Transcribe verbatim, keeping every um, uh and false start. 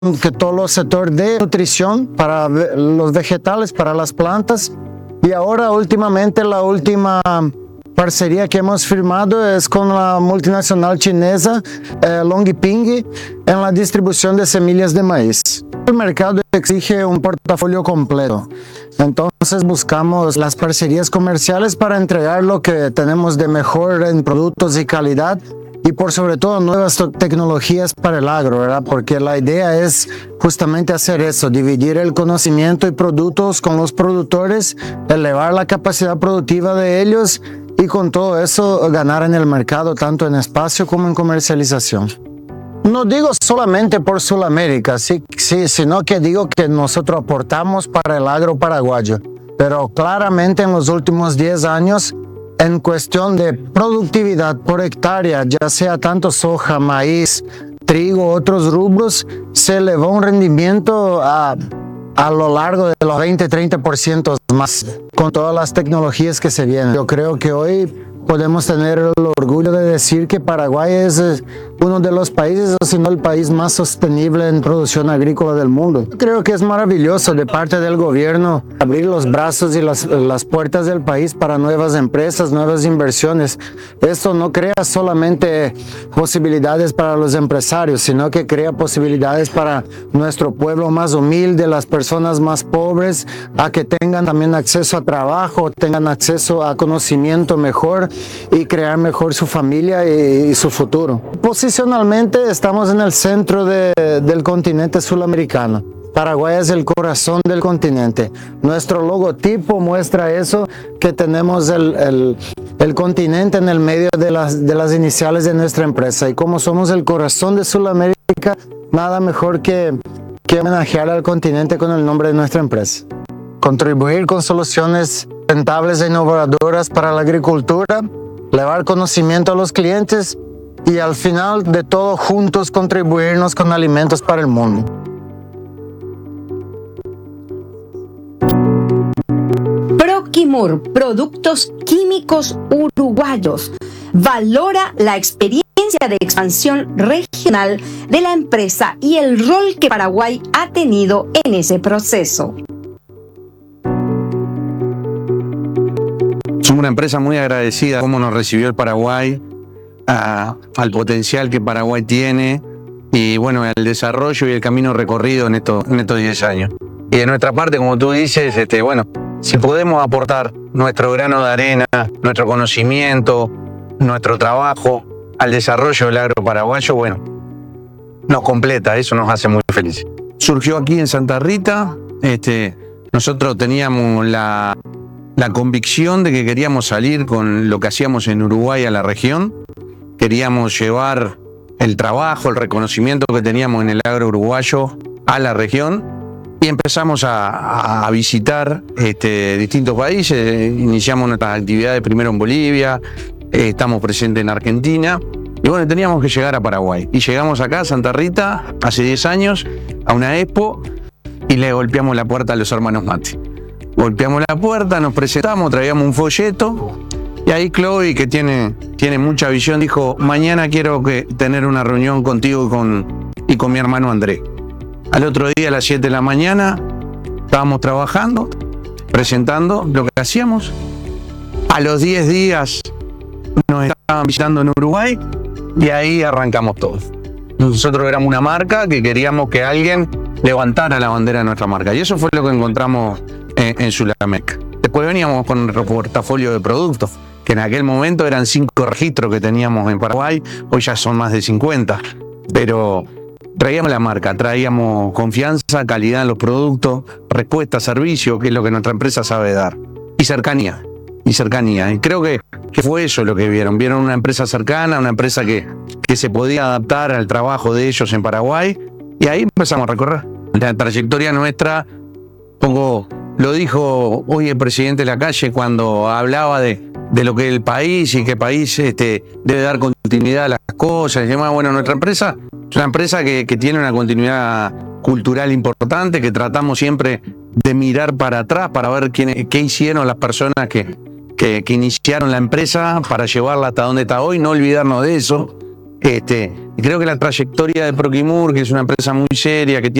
que todo el sector de nutrición para los vegetales, para las plantas. Y ahora últimamente la última parcería que hemos firmado es con la multinacional chinesa eh, Longping en la distribución de semillas de maíz. El mercado exige un portafolio completo, entonces buscamos las parcerías comerciales para entregar lo que tenemos de mejor en productos y calidad y por sobre todo nuevas tecnologías para el agro, ¿verdad? Porque la idea es justamente hacer eso, dividir el conocimiento y productos con los productores, elevar la capacidad productiva de ellos y con todo eso ganar en el mercado, tanto en espacio como en comercialización. No digo solamente por Sudamérica, sí, sí, sino que digo que nosotros aportamos para el agro paraguayo, pero claramente en los últimos diez años, en cuestión de productividad por hectárea, ya sea tanto soja, maíz, trigo, otros rubros, se elevó un rendimiento a, a lo largo de los veinte a treinta por ciento más con todas las tecnologías que se vienen. Yo creo que hoy podemos tener el orgullo de decir que Paraguay es uno de los países, o si no el país más sostenible en producción agrícola del mundo. Creo que es maravilloso de parte del gobierno abrir los brazos y las, las puertas del país para nuevas empresas, nuevas inversiones. Esto no crea solamente posibilidades para los empresarios, sino que crea posibilidades para nuestro pueblo más humilde, las personas más pobres, a que tengan también acceso a trabajo, tengan acceso a conocimiento mejor y crear mejor su familia y, y su futuro. Posicionalmente estamos en el centro de, del continente sudamericano. Paraguay es el corazón del continente. Nuestro logotipo muestra eso, que tenemos el, el, el continente en el medio de las, de las iniciales de nuestra empresa. Y como somos el corazón de Sudamérica, nada mejor que, que homenajear al continente con el nombre de nuestra empresa. Contribuir con soluciones rentables e innovadoras para la agricultura, llevar conocimiento a los clientes y al final de todo juntos contribuirnos con alimentos para el mundo. Proquimur, productos químicos uruguayos, valora la experiencia de expansión regional de la empresa y el rol que Paraguay ha tenido en ese proceso. Somos una empresa muy agradecida cómo nos recibió el Paraguay, a, al potencial que Paraguay tiene y bueno, el desarrollo y el camino recorrido en, esto, en estos diez años. Y de nuestra parte, como tú dices, este, bueno, si podemos aportar nuestro grano de arena, nuestro conocimiento, nuestro trabajo al desarrollo del agro paraguayo, bueno, nos completa, eso nos hace muy felices. Surgió aquí en Santa Rita, este, nosotros teníamos la... la convicción de que queríamos salir con lo que hacíamos en Uruguay a la región, queríamos llevar el trabajo, el reconocimiento que teníamos en el agro uruguayo a la región y empezamos a, a visitar este, distintos países. Iniciamos nuestras actividades primero en Bolivia, eh, estamos presentes en Argentina y bueno, teníamos que llegar a Paraguay. Y llegamos acá a Santa Rita hace diez años a una expo y le golpeamos la puerta a los hermanos Mate. Golpeamos la puerta, nos presentamos, traíamos un folleto y ahí Chloe, que tiene, tiene mucha visión, dijo: mañana quiero que, tener una reunión contigo y con, y con mi hermano André. Al otro día a las siete de la mañana estábamos trabajando, presentando lo que hacíamos. A los diez días nos estaban visitando en Uruguay y ahí arrancamos todo. Nosotros éramos una marca que queríamos que alguien levantara la bandera de nuestra marca y eso fue lo que encontramos en, en Sudamérica. Después veníamos con nuestro portafolio de productos, que en aquel momento eran cinco registros que teníamos en Paraguay, hoy ya son más de cincuenta, pero traíamos la marca, traíamos confianza, calidad en los productos, respuesta, servicio, que es lo que nuestra empresa sabe dar, y cercanía, y cercanía. Y creo que, que fue eso lo que vieron, vieron una empresa cercana, una empresa que, que se podía adaptar al trabajo de ellos en Paraguay, y ahí empezamos a recorrer. La trayectoria nuestra, pongo, lo dijo hoy el presidente de la calle cuando hablaba de, de lo que es el país y que el país este, debe dar continuidad a las cosas. Y demás. Bueno, nuestra empresa es una empresa que, que tiene una continuidad cultural importante, que tratamos siempre de mirar para atrás para ver quién, qué hicieron las personas que, que, que iniciaron la empresa para llevarla hasta donde está hoy, no olvidarnos de eso. Este, creo que la trayectoria de Proquimur, que es una empresa muy seria, que tiene